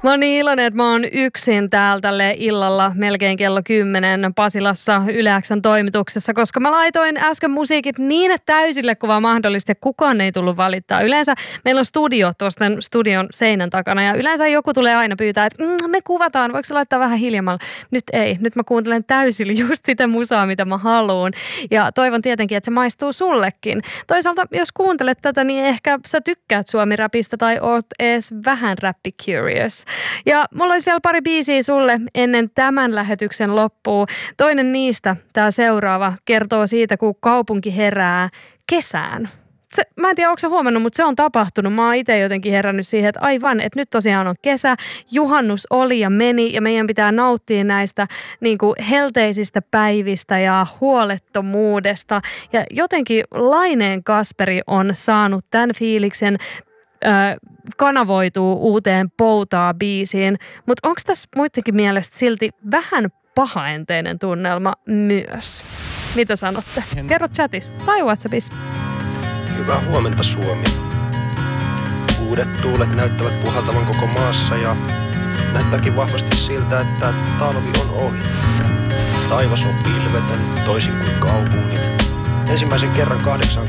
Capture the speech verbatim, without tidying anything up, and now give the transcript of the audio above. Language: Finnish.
Mä oon niin iloinen, että mä oon yksin täällä tälle illalla melkein kello kymmenen Pasilassa Yle X:n toimituksessa, koska mä laitoin äsken musiikit niin täysille kuin vaan mahdollista ja kukaan ei tullut valittaa. Yleensä meillä on studio tuosta studion seinän takana ja yleensä joku tulee aina pyytää, että mm, me kuvataan, voiko se laittaa vähän hiljemmalla? Nyt ei, nyt mä kuuntelen täysillä just sitä musaa, mitä mä haluun ja toivon tietenkin, että se maistuu sullekin. Toisaalta jos kuuntelet tätä, niin ehkä sä tykkäät suomi-räpistä tai oot ees vähän räppi-curious. Ja mulla olisi vielä pari biisiä sulle ennen tämän lähetyksen loppuun. Toinen niistä, tää seuraava, kertoo siitä, kun kaupunki herää kesään. Se, mä en tiedä, onko sä huomannut, mutta se on tapahtunut. Mä oon itse jotenkin herännyt siihen, että aivan, että nyt tosiaan on kesä, juhannus oli ja meni ja meidän pitää nauttia näistä niin kuin helteisistä päivistä ja huolettomuudesta. Ja jotenkin Laineen Kasperi on saanut tämän fiiliksen kanavoituu uuteen Poutaa-biisiin, mutta onko tässä muidenkin mielestä silti vähän pahaenteinen tunnelma myös? Mitä sanotte? Kerro chatissa tai WhatsAppissa. Hyvää huomenta Suomi. Uudet tuulet näyttävät puhaltavan koko maassa ja näyttääkin vahvasti siltä, että talvi on ohi. Taivas on pilvetön, toisin kuin kaupungit. Ensimmäisen kerran kahdeksan